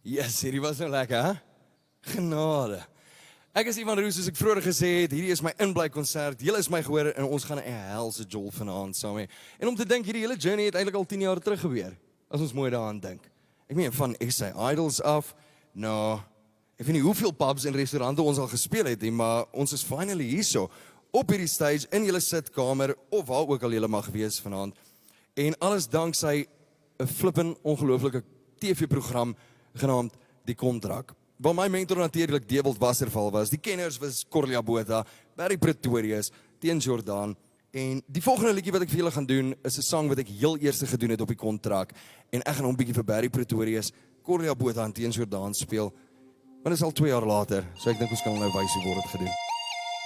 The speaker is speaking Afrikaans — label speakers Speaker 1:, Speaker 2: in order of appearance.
Speaker 1: Yes, hierdie was nou lekker, hè? Genade. Ek is Ivan Roos, soos ek vroeër gesê het, hierdie is my inbly konsert, julle is my gehoor en ons gaan 'n helse jol vanaand saam hê. En om te dink, hierdie hele journey het eintlik al 10 jaar terug gebeur, as ons mooi daaraan dink. Ek meen, van SA Idols af, nou, ek weet nie hoeveel pubs en restaurante ons al gespeel het nie, maar ons is finally hierso, op hierdie stage, in julle sitkamer, of waar ook al julle mag wees vanaand. En alles danksy 'n flippin ongelooflike TV-program genaamd Die Kontrak. Waar my mentor natuurlik Dewald Wasserval was. Die kenners was Corlia Botha, Barry Pretorius, Teun Jordan. En die volgende liedjie wat ek vir julle gaan doen, is 'n sang wat ek heel eers gedoen het op Die Kontrak. En ek gaan hom bietjie vir Barry Pretorius, Corlia Botha en Teun Jordan speel. Maar dit is al 2 jaar later, so ek dink ons kan nou wys hoe word dit gedoen.